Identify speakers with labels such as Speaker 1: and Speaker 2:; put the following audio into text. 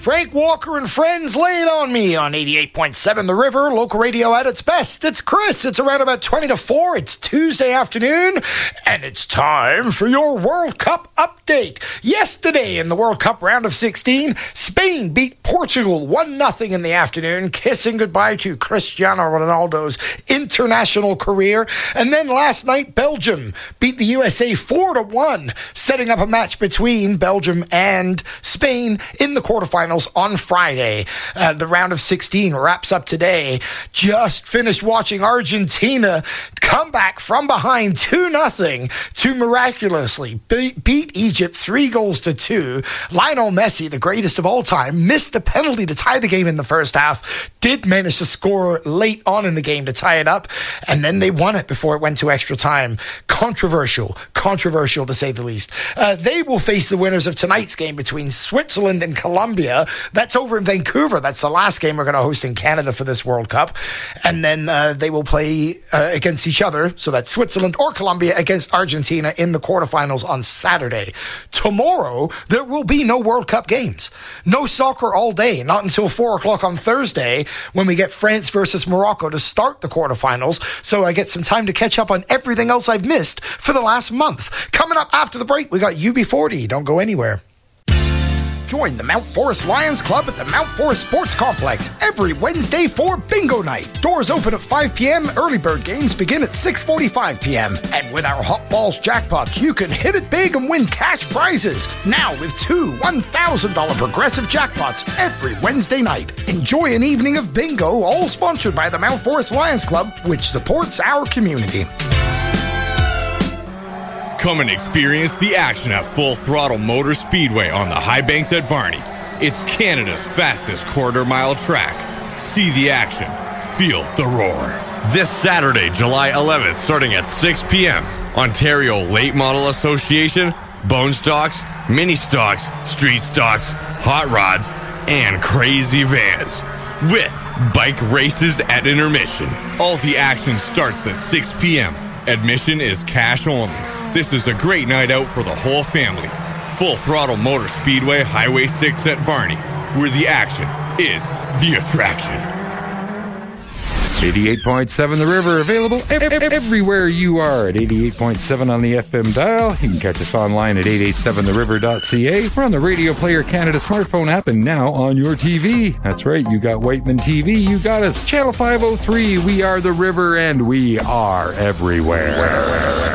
Speaker 1: Frank Walker and Friends, Lay It On Me on 88.7 The River, local radio at its best. It's Chris. It's around about 20 to 4. It's Tuesday afternoon, and it's time for your World Cup update. Yesterday in the World Cup round of 16, Spain beat Portugal 1-0 in the afternoon, kissing goodbye to Cristiano Ronaldo's international career. And then last night, Belgium beat the USA 4-1, setting up a match between Belgium and Spain in the quarterfinals on Friday. The round of 16 wraps up today. Just finished watching Argentina come back from behind 2-0 to miraculously beat Egypt 3-2. Lionel Messi, the greatest of all time, missed a penalty to tie the game in the first half, did manage to score late on in the game to tie it up, and then they won it before it went to extra time. Controversial to say the least. They will face the winners of tonight's game between Switzerland and Colombia. That's over in Vancouver. That's the last game we're going to host in Canada for this World Cup. And then they will play against each other. So that's Switzerland or Colombia against Argentina in the quarterfinals on Saturday. Tomorrow, there will be no World Cup games. No soccer all day. Not until 4 o'clock on Thursday when we get France versus Morocco to start the quarterfinals. So I get some time to catch up on everything else I've missed for the last month. Coming up after the break, we got UB40. Don't go anywhere. Join the Mount Forest Lions Club at the Mount Forest Sports Complex every Wednesday for Bingo Night. Doors open at 5 p.m. Early bird games begin at 6:45 p.m. And with our Hot Balls jackpots, you can hit it big and win cash prizes. Now with 2 $1,000 progressive jackpots every Wednesday night. Enjoy an evening of bingo, all sponsored by the Mount Forest Lions Club, which supports our community.
Speaker 2: Come and experience the action at Full Throttle Motor Speedway on the High Banks at Varney. It's Canada's fastest quarter-mile track. See the action. Feel the roar. This Saturday, July 11th, starting at 6 p.m., Ontario Late Model Association, bone stocks, mini stocks, street stocks, hot rods, and crazy vans. With bike races at intermission. All the action starts at 6 p.m. Admission is cash only. This is a great night out for the whole family. Full Throttle Motor Speedway, Highway 6 at Varney, where the action is the attraction.
Speaker 3: 88.7 The River, available everywhere you are at 88.7 on the FM dial. You can catch us online at 887theriver.ca. We're on the Radio Player Canada smartphone app and now on your TV. That's right, you got Whiteman TV, you got us. Channel 503, we are The River and we are everywhere.